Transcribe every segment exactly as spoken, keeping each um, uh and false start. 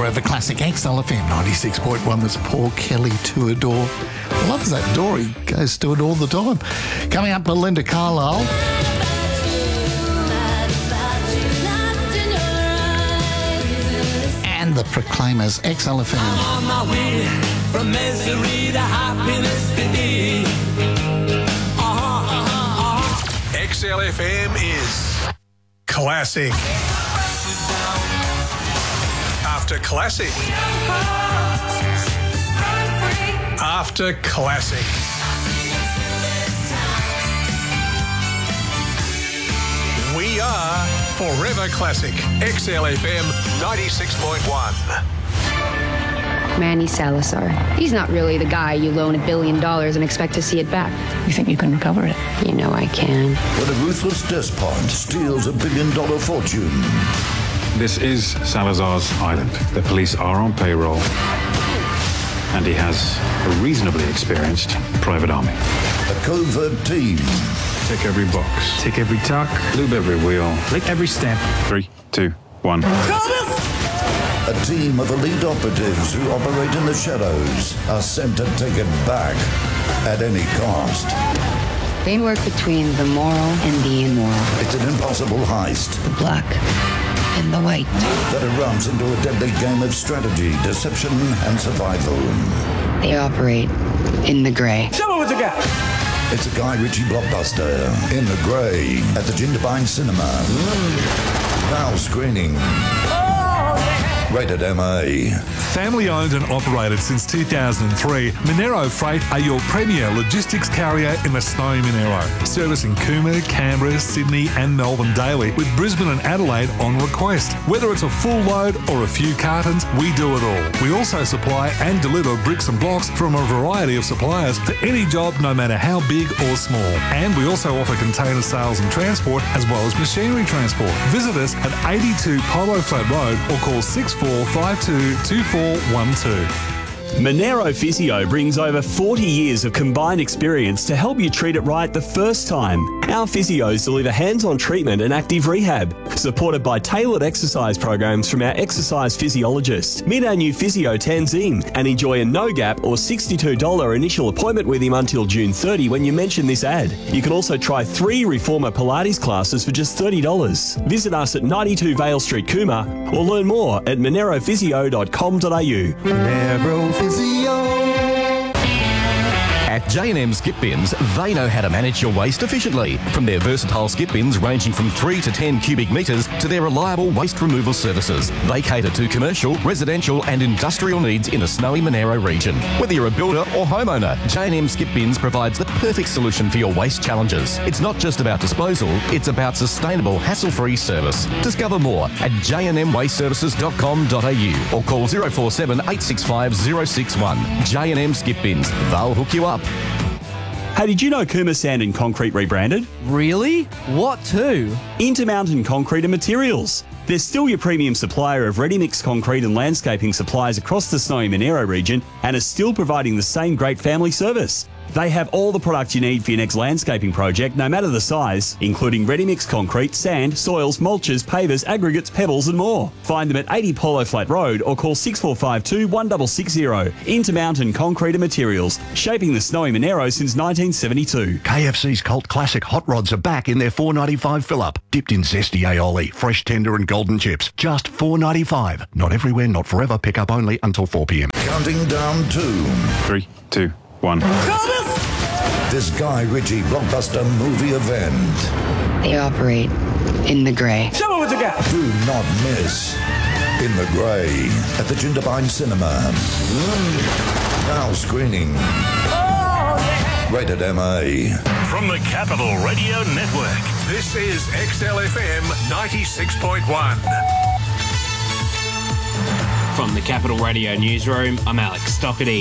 Forever Classic X L F M ninety-six point one. There's Paul Kelly to adore. Loves that door. He goes to it all the time. Coming up, Belinda Carlisle. And the Proclaimers, X L F M. I'm on my way from misery to happiness today. Uh-huh, uh-huh, uh-huh. X L F M is classic. After classic. After classic. We are Forever Classic. X L F M ninety-six point one. Manny Salazar. He's not really the guy you loan a billion dollars and expect to see it back. You think you can recover it? You know I can. When a ruthless despot steals a billion dollar fortune. This is Salazar's island. The police are on payroll. And he has a reasonably experienced private army. A covert team. Tick every box. Tick every tuck. Lube every wheel. Lick every step. Three, two, one. A team of elite operatives who operate in the shadows are sent to take it back at any cost. They work between the moral and the immoral. It's an impossible heist. The black and the white. That erupts into a deadly game of strategy, deception, and survival. They operate in the grey. Show me what you got. It's a Guy Ritchie blockbuster, In the Grey, at the Jindabyne Cinema. Mm. Now screening. Rated M A. Family owned and operated since two thousand three, Monero Freight are your premier logistics carrier in the snowy Monero, servicing Cooma, Canberra, Sydney and Melbourne daily, with Brisbane and Adelaide on request. Whether it's a full load or a few cartons, we do it all. We also supply and deliver bricks and blocks from a variety of suppliers for any job, no matter how big or small. And we also offer container sales and transport, as well as machinery transport. Visit us at eighty-two Polo Flat Road or call six four five two two four one two. Monero Physio brings over forty years of combined experience to help you treat it right the first time. Our physios deliver hands-on treatment and active rehab, supported by tailored exercise programs from our exercise physiologist. Meet our new physio Tanzim and enjoy a no-gap or sixty-two dollars initial appointment with him until June thirtieth when you mention this ad. You can also try three Reformer Pilates classes for just thirty dollars. Visit us at ninety-two Vale Street, Cooma, or learn more at monero physio dot com dot a u. Monero Physio. At J and M Skip Bins, they know how to manage your waste efficiently. From their versatile skip bins ranging from three to ten cubic metres to their reliable waste removal services, they cater to commercial, residential and industrial needs in the snowy Monero region. Whether you're a builder or homeowner, J and M Skip Bins provides the perfect solution for your waste challenges. It's not just about disposal, it's about sustainable, hassle-free service. Discover more at j n m waste services dot com dot a u or call zero four seven eight six five zero six one. J and M Skip Bins, they'll hook you up. Hey, did you know Cooma Sand and Concrete rebranded? Really? What to? Intermountain Concrete and Materials. They're still your premium supplier of ready-mix concrete and landscaping supplies across the snowy Monero region and are still providing the same great family service. They have all the products you need for your next landscaping project, no matter the size, including ready-mix concrete, sand, soils, mulches, pavers, aggregates, pebbles and more. Find them at eighty Polo Flat Road or call six four five two one six six zero. Intermountain Concrete and Materials, shaping the snowy Monero since nineteen seventy-two. K F C's Colt Classic Hot Rods are back in their four ninety-five fill-up, dipped in zesty aioli, fresh tender and golden chips. Just four ninety-five. Not everywhere, not forever. Pick up only until four p m. Counting down to Three, two, one. This Guy Ritchie blockbuster movie event. They operate in the grey. Show me what you got. Do not miss In the Grey at the Jindabyne Cinema. Mm. Now screening. Oh, yeah. Rated M A. From the Capital Radio Network, this is X L F M ninety-six point one. From the Capital Radio Newsroom, I'm Alex Stockerty.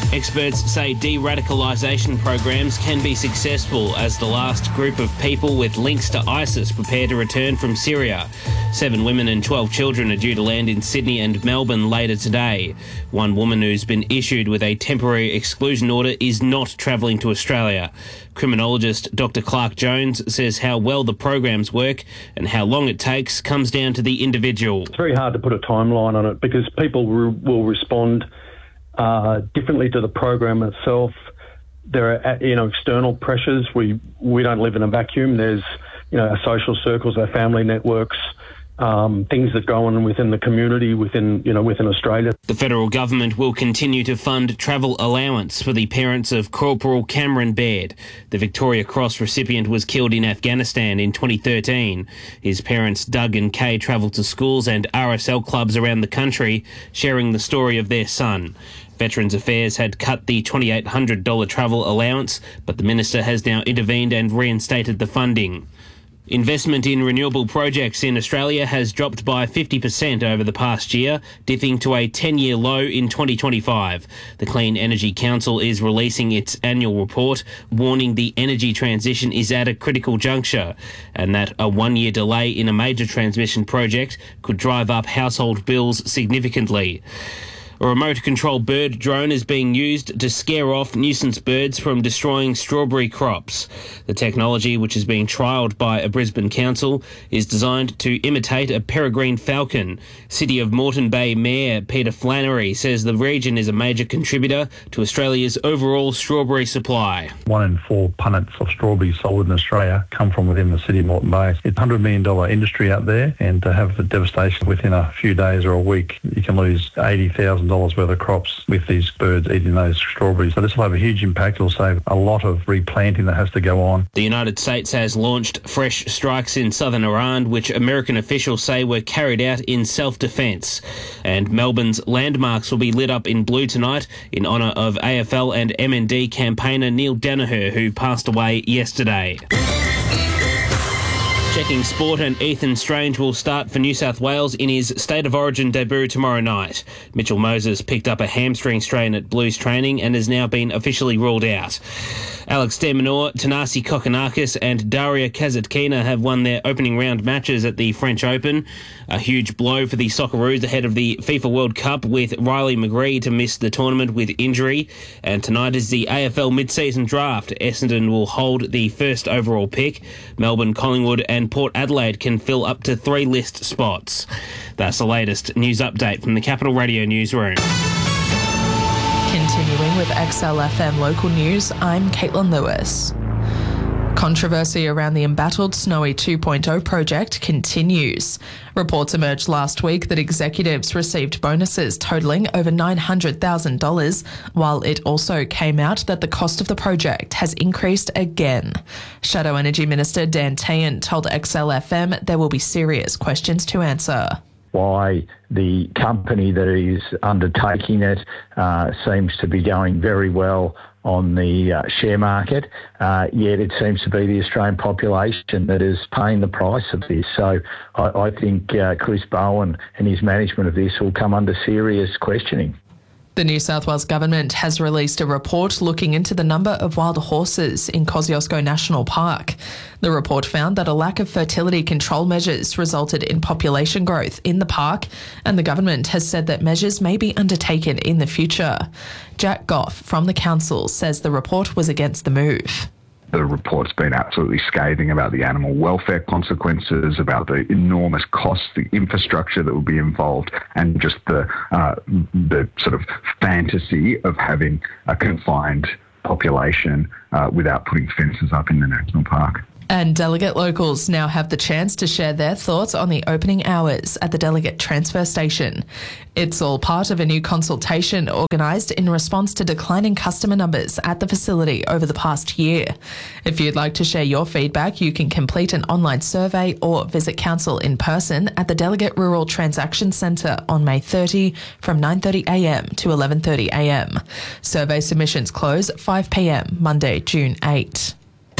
Experts say de-radicalisation programs can be successful as the last group of people with links to ISIS prepare to return from Syria. Seven women and twelve children are due to land in Sydney and Melbourne later today. One woman who's been issued with a temporary exclusion order is not travelling to Australia. Criminologist Doctor Clark Jones says how well the programs work and how long it takes comes down to the individual. It's very hard to put a timeline on it because people re- will respond Uh, differently to the program itself. There are, you know, external pressures. We we don't live in a vacuum. There's, you know, our social circles, our family networks, um, things that go on within the community, within, you know, within Australia. The federal government will continue to fund travel allowance for the parents of Corporal Cameron Baird. The Victoria Cross recipient was killed in Afghanistan in twenty thirteen. His parents, Doug and Kay, travelled to schools and R S L clubs around the country, sharing the story of their son. Veterans Affairs had cut the two thousand eight hundred dollars travel allowance, but the minister has now intervened and reinstated the funding. Investment in renewable projects in Australia has dropped by fifty percent over the past year, dipping to a ten-year low in twenty twenty-five. The Clean Energy Council is releasing its annual report, warning the energy transition is at a critical juncture and that a one-year delay in a major transmission project could drive up household bills significantly. A remote-controlled bird drone is being used to scare off nuisance birds from destroying strawberry crops. The technology, which is being trialled by a Brisbane council, is designed to imitate a peregrine falcon. City of Moreton Bay Mayor Peter Flannery says the region is a major contributor to Australia's overall strawberry supply. One in four punnets of strawberries sold in Australia come from within the City of Moreton Bay. It's a one hundred million dollars industry out there, and to have the devastation within a few days or a week, you can lose eighty thousand dollars worth of crops with these birds eating those strawberries. So this will have a huge impact. It'll save a lot of replanting that has to go on. The United States has launched fresh strikes in southern Iran, which American officials say were carried out in self-defence. And Melbourne's landmarks will be lit up in blue tonight in honour of A F L and M N D campaigner Neil Danaher, who passed away yesterday. Checking sport, and Ethan Strange will start for New South Wales in his State of Origin debut tomorrow night. Mitchell Moses picked up a hamstring strain at Blues training and has now been officially ruled out. Alex de Minaur, Tanasi Kokkinakis and Daria Kasatkina have won their opening round matches at the French Open. A huge blow for the Socceroos ahead of the FIFA World Cup, with Riley McGree to miss the tournament with injury. And tonight is the A F L mid-season draft. Essendon will hold the first overall pick. Melbourne, Collingwood and Port Adelaide can fill up to three list spots. That's the latest news update from the Capital Radio Newsroom. Continuing with X L F M local news, I'm Caitlin Lewis. Controversy around the embattled Snowy two point oh project continues. Reports emerged last week that executives received bonuses totalling over nine hundred thousand dollars, while it also came out that the cost of the project has increased again. Shadow Energy Minister Dan Tehan told X L F M there will be serious questions to answer. Why the company that is undertaking it uh, seems to be going very well on the uh, share market, uh, yet it seems to be the Australian population that is paying the price of this. So I, I think uh, Chris Bowen and his management of this will come under serious questioning. The New South Wales Government has released a report looking into the number of wild horses in Kosciuszko National Park. The report found that a lack of fertility control measures resulted in population growth in the park, and the government has said that measures may be undertaken in the future. Jack Goff from the council says the report was against the move. The report's been absolutely scathing about the animal welfare consequences, about the enormous costs, the infrastructure that will be involved, and just the uh, the sort of fantasy of having a confined population uh, without putting fences up in the national park. And delegate locals now have the chance to share their thoughts on the opening hours at the delegate transfer station. It's all part of a new consultation organised in response to declining customer numbers at the facility over the past year. If you'd like to share your feedback, you can complete an online survey or visit council in person at the Delegate Rural Transaction Centre on May thirtieth from nine thirty a m to eleven thirty a m. Survey submissions close at five p m Monday, June eighth.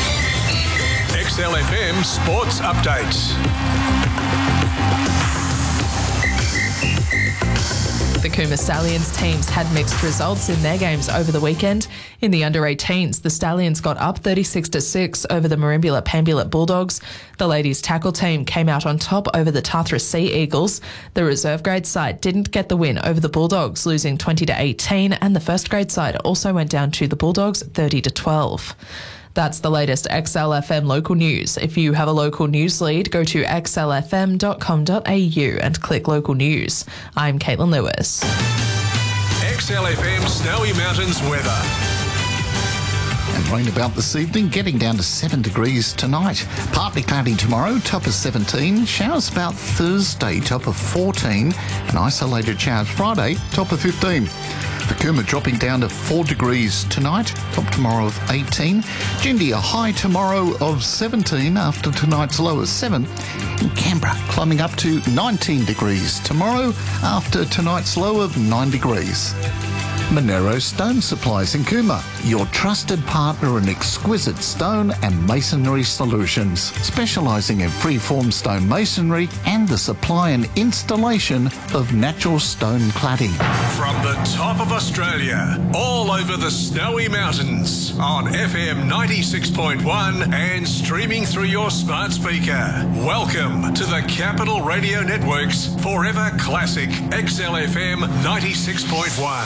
X L F M Sports Updates. The Cooma Stallions teams had mixed results in their games over the weekend. In the under eighteens, the Stallions got up thirty-six to six over the Merimbula Pambulet Bulldogs. The ladies' tackle team came out on top over the Tathra Sea Eagles. The reserve grade side didn't get the win over the Bulldogs, losing twenty to eighteen, and the first grade side also went down to the Bulldogs thirty to twelve. That's the latest X L F M local news. If you have a local news lead, go to x l f m dot com dot a u and click local news. I'm Caitlin Lewis. X L F M Snowy Mountains weather. And rain about this evening, getting down to seven degrees tonight. Partly cloudy tomorrow, top of seventeen. Showers about Thursday, top of fourteen. And isolated showers Friday, top of fifteen. For Cooma dropping down to four degrees tonight, top tomorrow of eighteen. Jindy a high tomorrow of seventeen after tonight's low of seven. And Canberra climbing up to nineteen degrees tomorrow after tonight's low of nine degrees. Monero Stone Supplies in Cooma, your trusted partner in exquisite stone and masonry solutions, specialising in freeform stone masonry and the supply and installation of natural stone cladding. From the top of Australia, all over the Snowy Mountains, on F M ninety-six point one and streaming through your smart speaker. Welcome to the Capital Radio Network's Forever Classic X L F M ninety-six point one.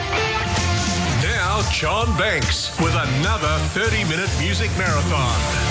Now, John Banks with another thirty-minute music marathon.